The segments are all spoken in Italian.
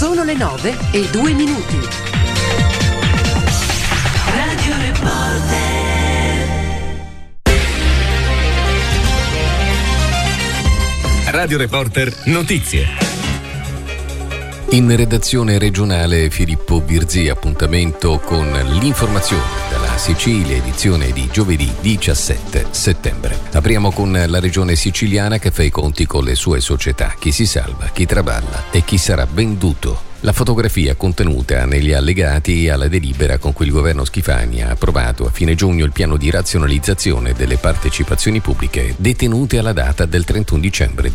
Sono le 9:02. Radio Reporter. Radio Reporter Notizie. In redazione regionale Filippo Virzì, appuntamento con l'informazione dalla Sicilia, edizione di giovedì 17 settembre. Apriamo con la regione siciliana che fa i conti con le sue società, chi si salva, chi traballa e chi sarà venduto. La fotografia contenuta negli allegati alla delibera con cui il governo Schifani ha approvato a fine giugno il piano di razionalizzazione delle partecipazioni pubbliche detenute alla data del 31 dicembre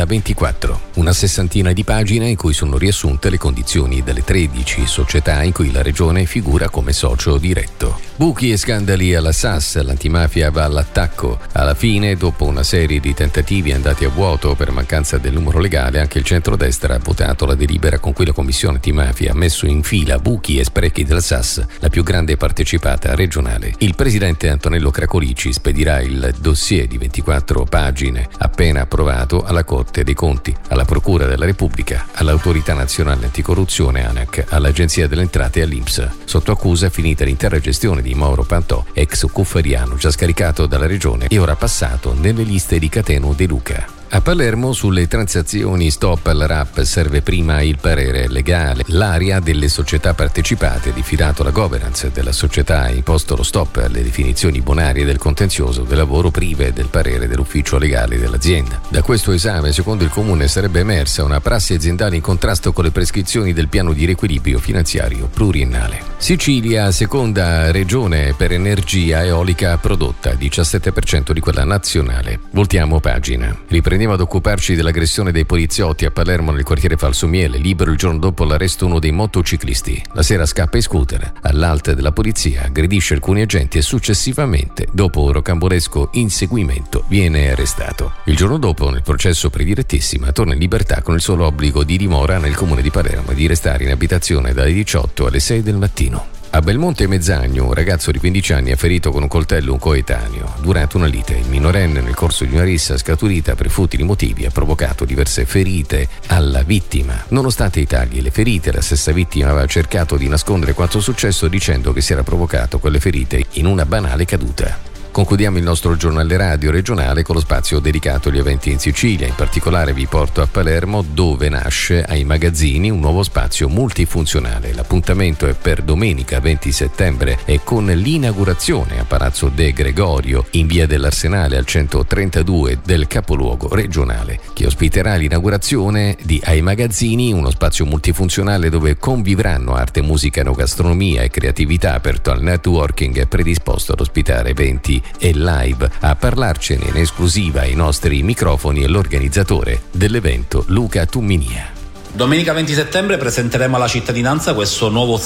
2024. Una sessantina di pagine in cui sono riassunte le condizioni delle 13 società in cui la regione figura come socio diretto. Buchi e scandali alla SAS, l'antimafia va all'attacco. Alla fine, dopo una serie di tentativi andati a vuoto per mancanza del numero legale, anche il centrodestra ha votato la delibera con cui la Commissione Antimafia ha messo in fila buchi e sprechi del SAS, la più grande partecipata regionale. Il presidente Antonello Cracolici spedirà il dossier di 24 pagine appena approvato alla Corte dei Conti, alla Procura della Repubblica, all'Autorità Nazionale Anticorruzione ANAC, all'Agenzia delle Entrate e all'INPS. Sotto accusa è finita l'intera gestione di Mauro Pantò, ex cuffariano, già scaricato dalla regione e ora passato nelle liste di Cateno De Luca. A Palermo sulle transazioni stop al RAP serve prima il parere legale. L'area delle società partecipate ha diffidato la governance della società e imposto lo stop alle definizioni bonarie del contenzioso del lavoro prive del parere dell'ufficio legale dell'azienda. Da questo esame, secondo il comune, sarebbe emersa una prassi aziendale in contrasto con le prescrizioni del piano di riequilibrio finanziario pluriennale. Sicilia, seconda regione per energia eolica prodotta, 17% di quella nazionale. Voltiamo pagina. Riprendiamo ad occuparci dell'aggressione dei poliziotti a Palermo nel quartiere Falsomiele, libero il giorno dopo l'arresto uno dei motociclisti. La sera scappa in scooter, all'alt della polizia, aggredisce alcuni agenti e successivamente, dopo un rocambolesco inseguimento, viene arrestato. Il giorno dopo, nel processo predirettissima, torna in libertà con il solo obbligo di dimora nel comune di Palermo e di restare in abitazione dalle 18 alle 6 del mattino. A Belmonte Mezzagno, un ragazzo di 15 anni ha ferito con un coltello un coetaneo. Durante una lite, il minorenne, nel corso di una rissa scaturita per futili motivi, ha provocato diverse ferite alla vittima. Nonostante i tagli e le ferite, la stessa vittima aveva cercato di nascondere quanto successo dicendo che si era provocato quelle ferite in una banale caduta. Concludiamo il nostro giornale radio regionale con lo spazio dedicato agli eventi in Sicilia. In particolare vi porto a Palermo, dove nasce ai magazzini un nuovo spazio multifunzionale. L'appuntamento è per domenica 20 settembre e con l'inaugurazione a Palazzo De Gregorio in via dell'Arsenale al 132 del capoluogo regionale, che ospiterà l'inaugurazione di Ai Magazzini, uno spazio multifunzionale dove convivranno arte, musica, enogastronomia e creatività aperto al networking e predisposto ad ospitare eventi e live. A parlarcene in esclusiva ai nostri microfoni è l'organizzatore dell'evento, Luca Tumminia. Domenica 20 settembre presenteremo alla cittadinanza questo nuovo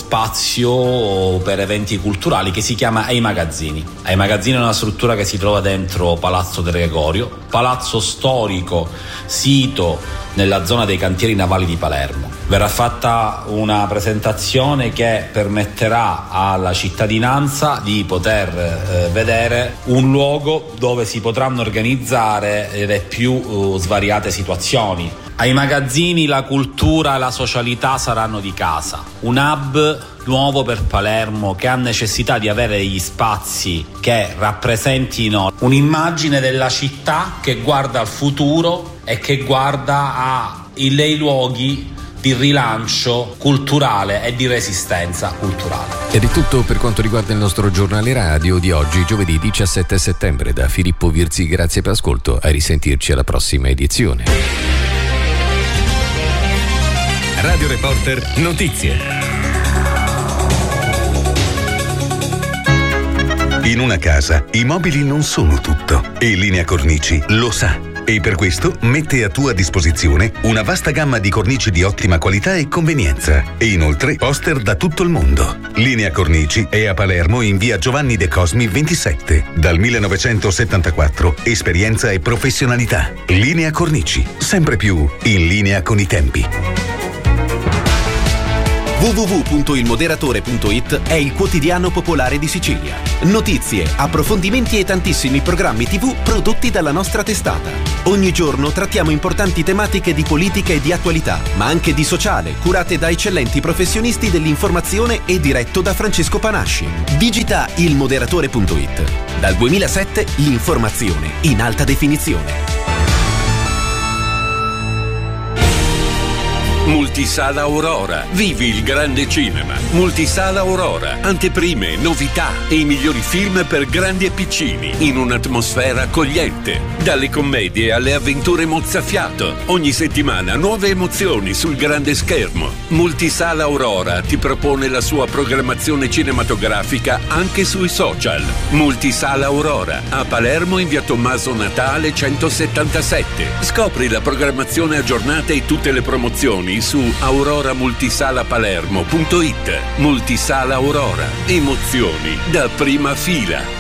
spazio per eventi culturali che si chiama Ai Magazzini. Ai Magazzini è una struttura che si trova dentro Palazzo De Gregorio, palazzo storico, sito nella zona dei cantieri navali di Palermo. Verrà fatta una presentazione che permetterà alla cittadinanza di poter vedere un luogo dove si potranno organizzare le più svariate situazioni. Ai Magazzini la cultura e la socialità saranno di casa. Un hub nuovo per Palermo che ha necessità di avere degli spazi che rappresentino un'immagine della città che guarda al futuro e che guarda ai luoghi di rilancio culturale e di resistenza culturale. Ed è tutto per quanto riguarda il nostro giornale radio di oggi, giovedì 17 settembre. Da Filippo Virzì, grazie per l'ascolto, a risentirci alla prossima edizione. Radio Reporter Notizie. In una casa i mobili non sono tutto e Linea Cornici lo sa. E per questo mette a tua disposizione una vasta gamma di cornici di ottima qualità e convenienza. E inoltre poster da tutto il mondo. Linea Cornici è a Palermo in via Giovanni De Cosmi 27. Dal 1974 esperienza e professionalità. Linea Cornici, sempre più in linea con i tempi. www.ilmoderatore.it è il quotidiano popolare di Sicilia. Notizie, approfondimenti e tantissimi programmi TV prodotti dalla nostra testata. Ogni giorno trattiamo importanti tematiche di politica e di attualità, ma anche di sociale, curate da eccellenti professionisti dell'informazione e diretto da Francesco Panasci. Digita ilmoderatore.it. Dal 2007 l'informazione in alta definizione. Multisala Aurora. Vivi il grande cinema. Multisala Aurora. Anteprime, novità e i migliori film per grandi e piccini in un'atmosfera accogliente. Dalle commedie alle avventure mozzafiato. Ogni settimana nuove emozioni sul grande schermo. Multisala Aurora ti propone la sua programmazione cinematografica anche sui social. Multisala Aurora. A Palermo in via Tommaso Natale 177. Scopri la programmazione aggiornata e tutte le promozioni su auroramultisalapalermo.it. Multisala Aurora. Emozioni da prima fila.